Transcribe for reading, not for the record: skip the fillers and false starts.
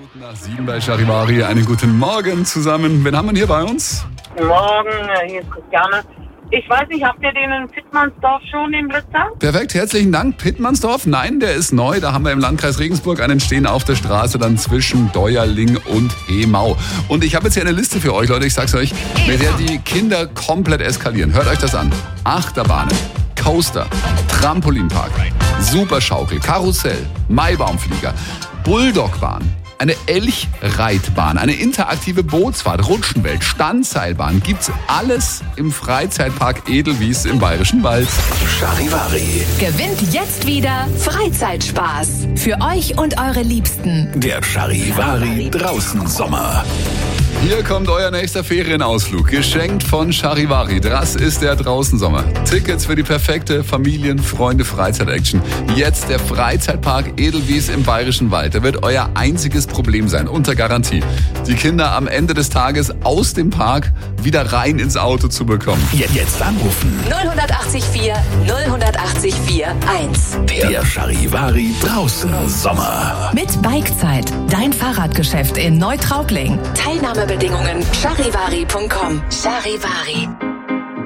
Minuten nach 7 bei Charivari. Einen guten Morgen zusammen. Wen haben wir hier bei uns? Guten Morgen, hier ist Christiane. Ich weiß nicht, habt ihr den in Pittmannsdorf schon, den Blitzer? Perfekt, herzlichen Dank. Pittmannsdorf? Nein, der ist neu. Da haben wir im Landkreis Regensburg einen stehen auf der Straße dann zwischen Deuerling und Hemau. Und ich habe jetzt hier eine Liste für euch, Leute, ich sag's euch, mit der die Kinder komplett eskalieren. Hört euch das an. Achterbahnen, Coaster, Trampolinpark, Superschaukel, Karussell, Maibaumflieger, Bulldogbahn, eine Elchreitbahn, eine interaktive Bootsfahrt, Rutschenwelt, Standseilbahn. Gibt's alles im Freizeitpark Edelwies im Bayerischen Wald. Charivari. Gewinnt jetzt wieder Freizeitspaß. Für euch und eure Liebsten. Der Charivari draußen Sommer. Hier kommt euer nächster Ferienausflug, geschenkt von Charivari. Das ist der Draußensommer. Tickets für die perfekte Familien-Freunde-Freizeit-Action. Jetzt der Freizeitpark Edelwies im Bayerischen Wald. Der wird euer einziges Problem sein, unter Garantie. Die Kinder am Ende des Tages aus dem Park wieder rein ins Auto zu bekommen. Jetzt anrufen. 080 1. Der Charivari draußen Sommer. Mit Bikezeit. Dein Fahrradgeschäft in Neutraubling. Teilnahmebedingungen charivari.com. Charivari.